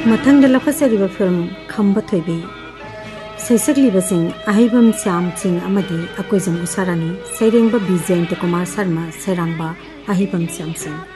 मथंग लफसरीब film खंब Thoibi सैसकलीबसिंग अहिबम Shyam Singh अमदी Akoijam उसारानी सैरेंब Vijayant Kumar Sharma सैरांबा अहिबम Shyam Singh.